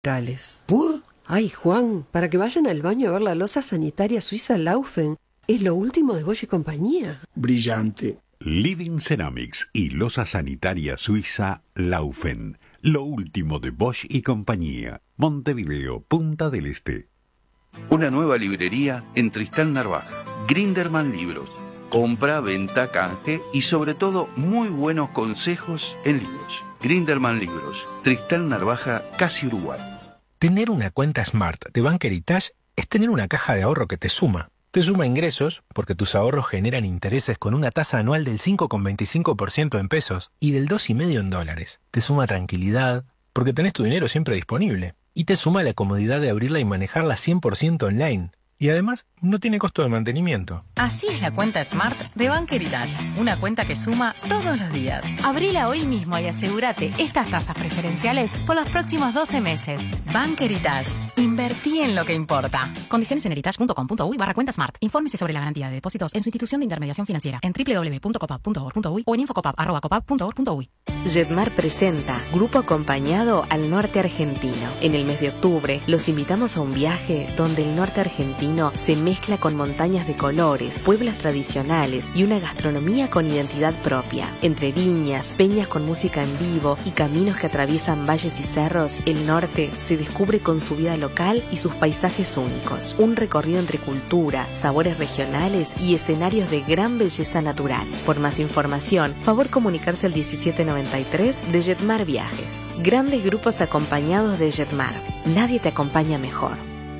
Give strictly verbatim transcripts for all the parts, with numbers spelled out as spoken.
naturales. ¿Por? Ay, Juan, para que vayan al baño a ver la loza sanitaria suiza Laufen. Es lo último de Bosch y compañía. Brillante. Living Ceramics y loza sanitaria suiza Laufen. Lo último de Bosch y compañía. Montevideo, Punta del Este. Una nueva librería en Tristán Narvaja. Grinderman Libros. Compra, venta, canje y sobre todo muy buenos consejos en libros. Grinderman Libros. Tristán Narvaja, casi Uruguay. Tener una cuenta Smart de Bank Heritage es tener una caja de ahorro que te suma. Te suma ingresos, porque tus ahorros generan intereses con una tasa anual del cinco coma veinticinco por ciento en pesos y del dos coma cinco por ciento en dólares. Te suma tranquilidad, porque tenés tu dinero siempre disponible. Y te suma la comodidad de abrirla y manejarla cien por ciento online. Y además, no tiene costo de mantenimiento. Así es la cuenta Smart de Bank Heritage. Una cuenta que suma todos los días. Abrila hoy mismo y asegúrate estas tasas preferenciales por los próximos doce meses. Bank Heritage. Invertí en lo que importa. Condiciones en heritage punto com punto uy barra cuenta Smart. Infórmese sobre la garantía de depósitos en su institución de intermediación financiera en doble u doble u doble u punto copap punto org punto uy o en infocopap arroba copap punto org punto uy. Jetmar presenta Grupo Acompañado al Norte Argentino. En el mes de octubre los invitamos a un viaje donde el norte argentino se mezcla con montañas de colores, pueblos tradicionales y una gastronomía con identidad propia. Entre viñas, peñas con música en vivo y caminos que atraviesan valles y cerros, el norte se descubre con su vida local y sus paisajes únicos. Un recorrido entre cultura, sabores regionales y escenarios de gran belleza natural. Por más información, favor comunicarse al diecisiete noventa y tres de Jetmar Viajes. Grandes grupos acompañados de Jetmar. Nadie te acompaña mejor.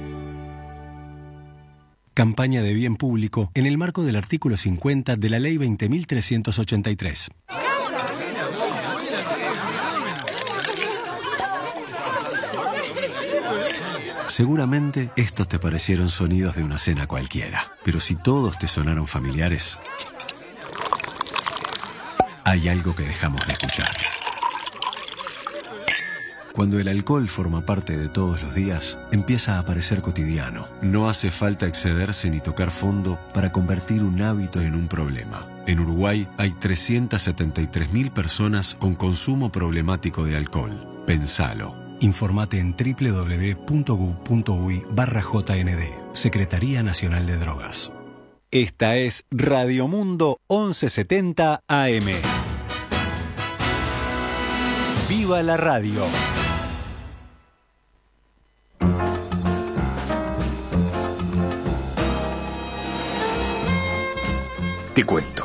Campaña de bien público en el marco del artículo cincuenta de la Ley veinte mil trescientos ochenta y tres. Seguramente estos te parecieron sonidos de una cena cualquiera, pero si todos te sonaron familiares, hay algo que dejamos de escuchar. Cuando el alcohol forma parte de todos los días, empieza a parecer cotidiano. No hace falta excederse ni tocar fondo para convertir un hábito en un problema. En Uruguay hay trescientas setenta y tres mil personas con consumo problemático de alcohol. Pensalo. Informate en doble u doble u doble u punto gu punto uy barra J N D. Secretaría Nacional de Drogas. Esta es Radio Mundo once setenta A M. ¡Viva la radio! Te cuento.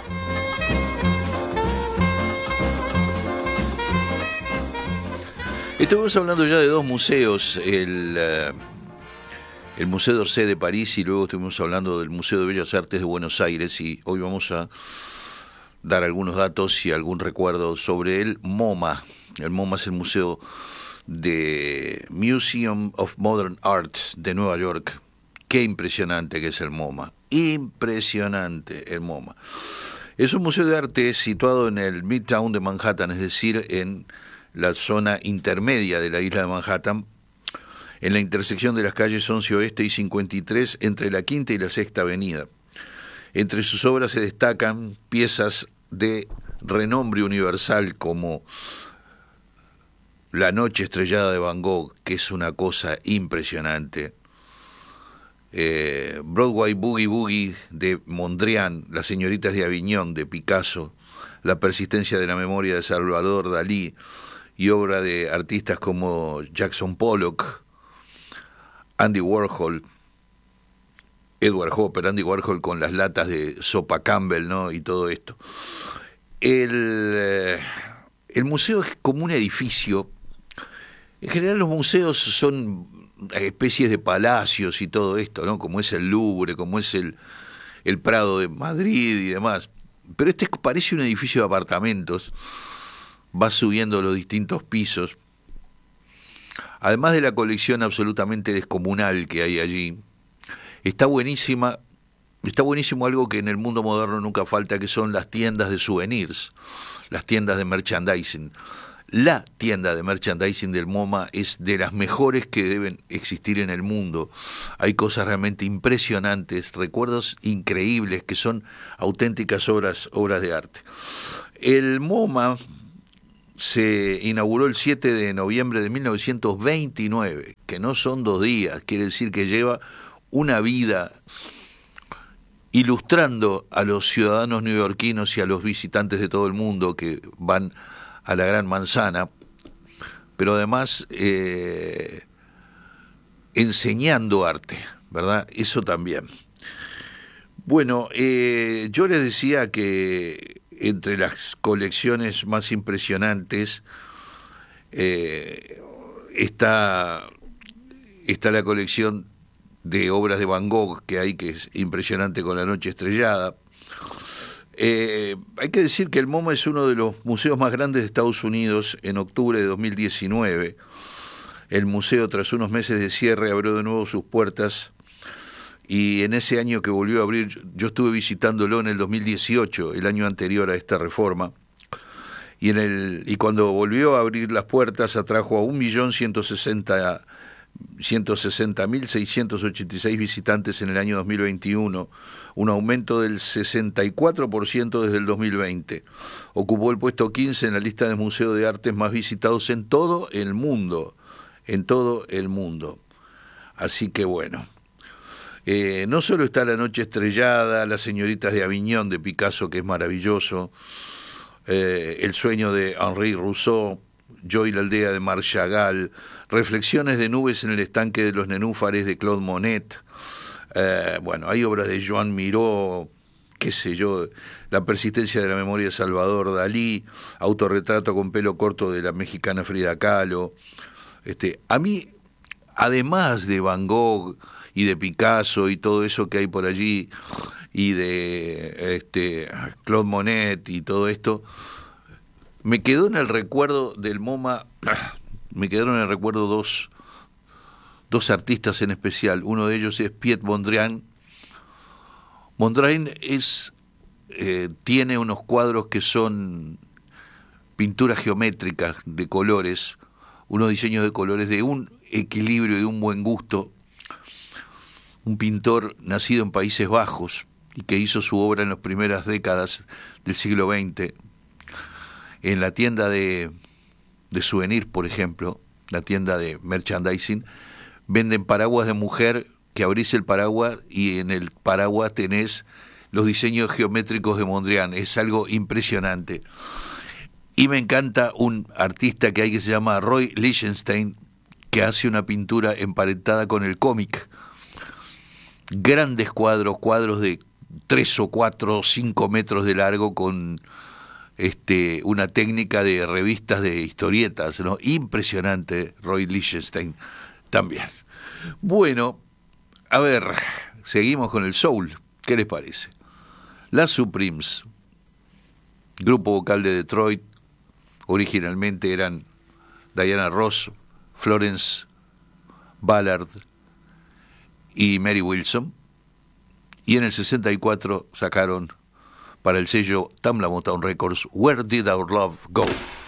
Estuvimos hablando ya de dos museos, el, uh, el Museo d'Orsay de París y luego estuvimos hablando del Museo de Bellas Artes de Buenos Aires y hoy vamos a dar algunos datos y algún recuerdo sobre el MoMA. El MoMA es el Museo de Museum of Modern Art de Nueva York. Qué impresionante que es el MoMA. Impresionante el MoMA. Es un museo de arte situado en el Midtown de Manhattan, es decir, en la zona intermedia de la isla de Manhattan, en la intersección de las calles once Oeste y cincuenta y tres, entre la Quinta y la Sexta Avenida. Entre sus obras se destacan piezas de renombre universal como La Noche Estrellada de Van Gogh, que es una cosa impresionante, eh, Broadway Boogie Boogie de Mondrian, Las Señoritas de Aviñón de Picasso, La Persistencia de la Memoria de Salvador Dalí y obra de artistas como Jackson Pollock, Andy Warhol, Edward Hopper, Andy Warhol con las latas de sopa Campbell, ¿no? Y todo esto. El, el museo es como un edificio. En general los museos son especies de palacios y todo esto, ¿no? Como es el Louvre, como es el, el Prado de Madrid y demás. Pero este parece un edificio de apartamentos. Va subiendo los distintos pisos. Además de la colección absolutamente descomunal que hay allí, está buenísima, está buenísimo algo que en el mundo moderno nunca falta, que son las tiendas de souvenirs, las tiendas de merchandising. La tienda de merchandising del MoMA es de las mejores que deben existir en el mundo. Hay cosas realmente impresionantes, recuerdos increíbles que son auténticas obras, obras de arte. El MoMA se inauguró el siete de noviembre de mil novecientos veintinueve, que no son dos días, quiere decir que lleva una vida ilustrando a los ciudadanos neoyorquinos y a los visitantes de todo el mundo que van a la Gran Manzana, pero además eh, enseñando arte, ¿verdad? Eso también. Bueno, eh, yo les decía que entre las colecciones más impresionantes eh, está, está la colección de obras de Van Gogh que hay, que es impresionante, con La Noche Estrellada. Eh, hay que decir que el MoMA es uno de los museos más grandes de Estados Unidos. En octubre de dos mil diecinueve, el museo, tras unos meses de cierre, abrió de nuevo sus puertas, y en ese año que volvió a abrir, yo estuve visitándolo en el dos mil dieciocho, el año anterior a esta reforma, y, en el, y cuando volvió a abrir las puertas atrajo a un millón ciento sesenta mil seiscientos ochenta y seis visitantes en el año dos mil veintiuno, un aumento del sesenta y cuatro por ciento desde el dos mil veinte. Ocupó el puesto quince en la lista de museos de artes más visitados en todo el mundo, en todo el mundo. Así que bueno, eh, no solo está La Noche Estrellada, Las Señoritas de Aviñón de Picasso, que es maravilloso, eh, El Sueño de Henri Rousseau, Yo y la aldea de Marc Chagall, Reflexiones de nubes en el estanque de los nenúfares de Claude Monet. Eh, bueno, hay obras de Joan Miró, qué sé yo, La persistencia de la memoria de Salvador Dalí, Autorretrato con pelo corto de la mexicana Frida Kahlo. Este, a mí, además de Van Gogh y de Picasso y todo eso que hay por allí, y de este, Claude Monet y todo esto, me quedó en el recuerdo del MoMA, me quedaron en el recuerdo dos, dos artistas en especial. Uno de ellos es Piet Mondrian. Mondrian es, eh, tiene unos cuadros que son pinturas geométricas de colores, unos diseños de colores de un equilibrio y de un buen gusto. Un pintor nacido en Países Bajos y que hizo su obra en las primeras décadas del siglo veinte. En la tienda de, de souvenirs, por ejemplo, la tienda de merchandising, venden paraguas de mujer, que abrís el paraguas y en el paraguas tenés los diseños geométricos de Mondrian. Es algo impresionante. Y me encanta un artista que hay que se llama Roy Lichtenstein, que hace una pintura emparentada con el cómic. Grandes cuadros, cuadros de tres o cuatro o cinco metros de largo, con este, una técnica de revistas de historietas, ¿no? Impresionante, Roy Lichtenstein también. Bueno, a ver, seguimos con el soul. ¿Qué les parece? Las Supremes, grupo vocal de Detroit, originalmente eran Diana Ross, Florence Ballard y Mary Wilson, y en el sesenta y cuatro sacaron para el sello Tamla Motown Records Where Did Our Love Go?